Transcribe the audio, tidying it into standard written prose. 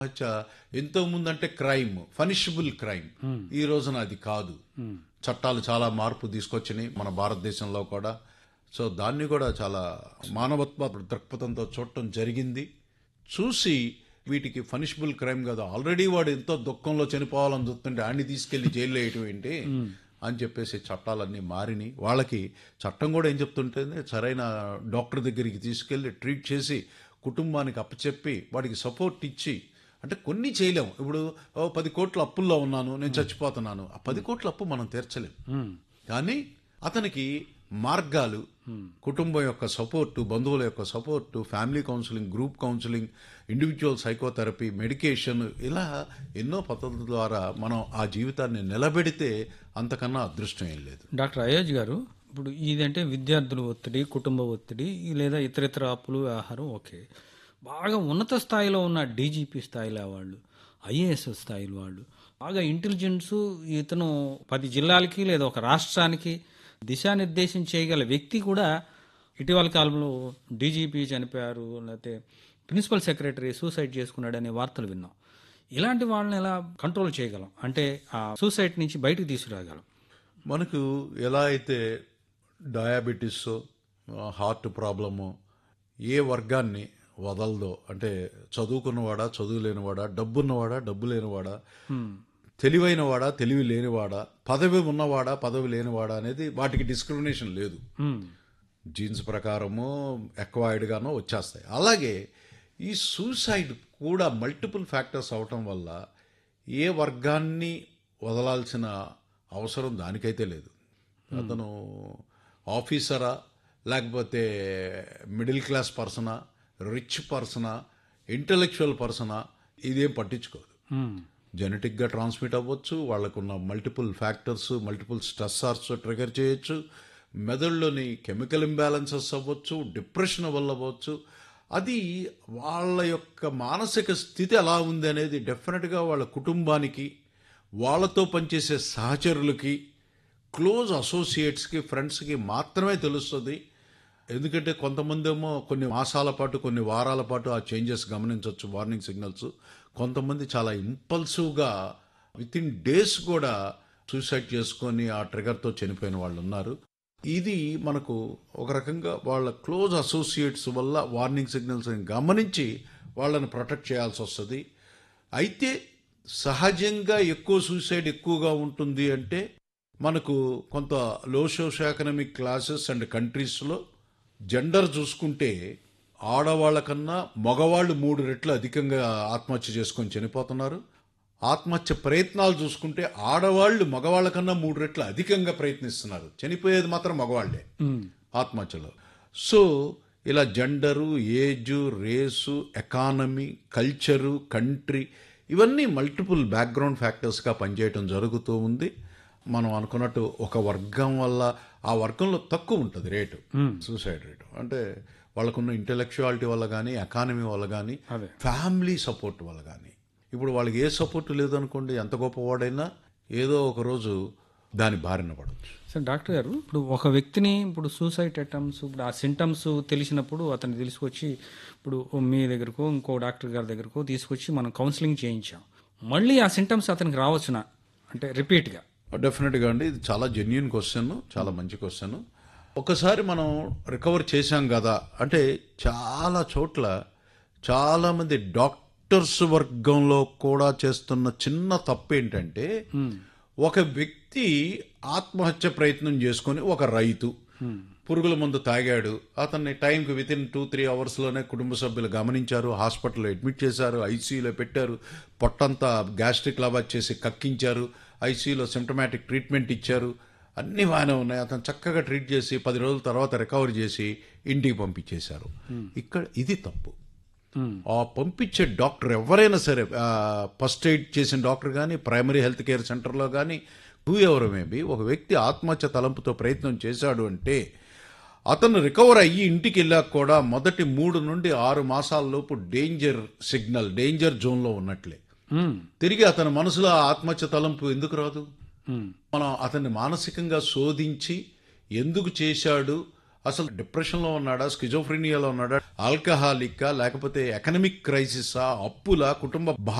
హత్య ఎంతో ముందంటే క్రైమ్, పనిషబుల్ క్రైమ్. ఈ రోజున అది కాదు. చట్టాలు చాలా మార్పు తీసుకొచ్చినాయి మన భారతదేశంలో కూడా. సో దాన్ని కూడా చాలా మానవత్వ దృక్పథంతో చూడటం జరిగింది. చూసి వీటికి పనిషబుల్ క్రైమ్ కదా, ఆల్రెడీ వాడు ఎంతో దుఃఖంలో చనిపోవాలని చూస్తుంటే ఆడిని తీసుకెళ్లి జైల్లో వేయటం ఏంటి అని చెప్పేసి చట్టాలన్నీ మారినాయి. వాళ్ళకి చట్టం కూడా ఏం చెప్తుంటుంది, సరైన డాక్టర్ దగ్గరికి తీసుకెళ్లి ట్రీట్ చేసి కుటుంబానికి అప్పచెప్పి వాడికి సపోర్ట్ ఇచ్చి, అంటే కొన్ని చేయలేము. ఇప్పుడు 10 కోట్ల అప్పుల్లో ఉన్నాను, నేను చచ్చిపోతున్నాను, ఆ 10 కోట్ల అప్పు మనం తీర్చలేం. కానీ అతనికి మార్గాలు, కుటుంబం యొక్క సపోర్టు, బంధువుల యొక్క support, family counselling, group counselling, individual psychotherapy, medication, ఇలా ఎన్నో పద్ధతుల ద్వారా మనం ఆ జీవితాన్ని నిలబెడితే అంతకన్నా అదృష్టం ఏం లేదు. డాక్టర్ అయోజ్ గారు, ఇప్పుడు ఇదంటే విద్యార్థుల ఒత్తిడి, కుటుంబ ఒత్తిడి, లేదా ఇతరితర అప్పులు, ఆహారం, ఓకే. బాగా ఉన్నత స్థాయిలో ఉన్న డీజీపీ స్థాయిలో వాళ్ళు, ఐఏఎస్ స్థాయిలో వాళ్ళు, బాగా ఇంటెలిజెన్స్, ఇతను 10 జిల్లాలకి లేదా ఒక రాష్ట్రానికి దిశానిర్దేశం చేయగల వ్యక్తి కూడా ఇటీవల కాలంలో డీజీపీ చనిపోయారు, లేకపోతే ప్రిన్సిపల్ సెక్రటరీ సూసైడ్ చేసుకున్నాడు అనే వార్తలు విన్నాం. ఇలాంటి వాళ్ళని ఎలా కంట్రోల్ చేయగలం, అంటే ఆ సూసైడ్ నుంచి బయటకు తీసుకురాగలం? మనకు ఎలా అయితే డయాబెటీస్, హార్ట్ ప్రాబ్లము ఏ వర్గాన్ని వదలదో, అంటే చదువుకున్నవాడా, చదువు లేనివాడా, డబ్బున్నవాడా, డబ్బు లేనివాడా, తెలివైనవాడా, తెలివి లేనివాడా, పదవి ఉన్నవాడా, పదవి లేనివాడా అనేది వాటికి డిస్క్రిమినేషన్ లేదు. జీన్స్ ప్రకారము ఎక్వైర్డ్గానో వచ్చేస్తాయి. అలాగే ఈ సూసైడ్ కూడా మల్టిపుల్ ఫ్యాక్టర్స్ అవటం వల్ల ఏ వర్గాన్ని వదలాల్సిన అవసరం దానికైతే లేదు. అతను ఆఫీసరా, లేకపోతే మిడిల్ క్లాస్ పర్సనా, రిచ్ పర్సనా, ఇంటలెక్చువల్ పర్సనా, ఇదేం పట్టించుకోదు. జెనెటిక్గా ట్రాన్స్మిట్ అవ్వచ్చు, వాళ్ళకున్న మల్టిపుల్ ఫ్యాక్టర్స్, మల్టిపుల్ స్ట్రెస్సర్స్ ట్రిగర్ చేయొచ్చు, మెదడులోని కెమికల్ ఇంబ్యాలెన్సెస్ అవ్వచ్చు, డిప్రెషన్ వల్ల అవ్వచ్చు. అది వాళ్ళ యొక్క మానసిక స్థితి ఎలా ఉంది అనేది డెఫినెట్గా వాళ్ళ కుటుంబానికి, వాళ్ళతో పనిచేసే సహచరులకి, క్లోజ్ అసోసియేట్స్కి, ఫ్రెండ్స్కి మాత్రమే తెలుస్తుంది. ఎందుకంటే కొంతమంది ఏమో కొన్ని మాసాల పాటు, కొన్ని వారాల పాటు ఆ చేంజెస్ గమనించవచ్చు, వార్నింగ్ సిగ్నల్స్. కొంతమంది చాలా ఇంపల్సివ్గా విత్ ఇన్ డేస్ కూడా సూసైడ్ చేసుకొని ఆ ట్రిగర్తో చనిపోయిన వాళ్ళు ఉన్నారు. ఇది మనకు ఒక రకంగా వాళ్ళ క్లోజ్ అసోసియేట్స్ వల్ల వార్నింగ్ సిగ్నల్స్ గమనించి వాళ్ళని ప్రొటెక్ట్ చేయాల్సి వస్తుంది. అయితే సహజంగా ఎక్కువ సూసైడ్ ఎక్కువగా ఉంటుంది అంటే మనకు కొంత లో సోషో ఎకనామిక్ క్లాసెస్ అండ్ కంట్రీస్లో జెండర్ చూసుకుంటే ఆడవాళ్ల కన్నా మగవాళ్ళు 3 రెట్లు అధికంగా ఆత్మహత్య చేసుకొని చనిపోతున్నారు. ఆత్మహత్య ప్రయత్నాలు చూసుకుంటే ఆడవాళ్ళు మగవాళ్ళ కన్నా 3 రెట్లు అధికంగా ప్రయత్నిస్తున్నారు. చనిపోయేది మాత్రం మగవాళ్లే ఆత్మహత్యలో. సో ఇలా gender, age, race, economy, culture, country, ఇవన్నీ మల్టిపుల్ బ్యాక్గ్రౌండ్ ఫ్యాక్టర్స్గా పనిచేయటం జరుగుతూ ఉంది. మనం అనుకున్నట్టు ఒక వర్గం వల్ల ఆ వర్గంలో తక్కువ ఉంటుంది రేటు, సూసైడ్ రేటు. అంటే వాళ్ళకున్న ఇంటెలెక్చువాలిటీ వల్ల కానీ, ఎకానమీ వల్ల కానీ, ఫ్యామిలీ సపోర్ట్ వల్ల కానీ. ఇప్పుడు వాళ్ళకి ఏ సపోర్ట్ లేదనుకోండి, ఎంత గొప్పవాడైనా ఏదో ఒక రోజు దాని బారిన పడవచ్చు. సార్ డాక్టర్ గారు, ఇప్పుడు ఒక వ్యక్తిని ఇప్పుడు సూసైడ్ అటెంప్ట్స్, ఇప్పుడు ఆ సింటమ్స్ తెలిసినప్పుడు అతన్ని తీసుకొచ్చి ఇప్పుడు మీ దగ్గరకో ఇంకో డాక్టర్ గారి దగ్గరకో తీసుకొచ్చి మనం కౌన్సిలింగ్ చేయించాం, మళ్ళీ ఆ సింటమ్స్ అతనికి రావచ్చునా, అంటే రిపీట్గా? డెఫినెట్గా అండి, ఇది చాలా జెన్యూన్ క్వశ్చన్, చాలా మంచి క్వశ్చన్. ఒకసారి మనం రికవర్ చేశాం కదా అంటే, చాలా చోట్ల చాలామంది డాక్టర్స్ వర్గంలో కూడా చేస్తున్న చిన్న తప్పు ఏంటంటే, ఒక వ్యక్తి ఆత్మహత్య ప్రయత్నం చేసుకొని, ఒక రైతు పురుగుల మందు తాగాడు, అతన్ని టైంకి విత్ ఇన్ 2-3 అవర్స్లోనే కుటుంబ సభ్యులు గమనించారు, హాస్పిటల్లో అడ్మిట్ చేశారు, ఐసీయూలో పెట్టారు, పొట్టంతా గ్యాస్ట్రిక్ లాభా చేసి కక్కించారు, ఐసీయూలో సిమ్టమాటిక్ ట్రీట్మెంట్ ఇచ్చారు, అన్నీ బాగానే ఉన్నాయి. అతను చక్కగా ట్రీట్ చేసి 10 రోజుల తర్వాత రికవర్ చేసి ఇంటికి పంపించేశారు. ఇక్కడ ఇది తప్పు. ఆ పంపించే డాక్టర్ ఎవరైనా సరే, ఫస్ట్ ఎయిడ్ చేసిన డాక్టర్ కానీ, ప్రైమరీ హెల్త్ కేర్ సెంటర్లో కానీ, హూ ఎవర్ మేబీ, ఒక వ్యక్తి ఆత్మహత్య తలంపుతో ప్రయత్నం చేశాడు అంటే అతను రికవర్ అయ్యి ఇంటికి వెళ్ళాక కూడా మొదటి 3 నుండి 6 మాసాల లోపు డేంజర్ సిగ్నల్, డేంజర్ జోన్లో ఉన్నట్లే. తిరిగి అతని మనసులో ఆత్మహత్య తలంపు ఎందుకు రాదు? మనం అతన్ని మానసికంగా శోధించి ఎందుకు చేశాడు, అసలు డిప్రెషన్లో ఉన్నాడా, స్కిజోఫ్రీనియాలో ఉన్నాడా, ఆల్కహాలిక్కా, లేకపోతే ఎకనమిక్ క్రైసిసా, అప్పుల, కుటుంబ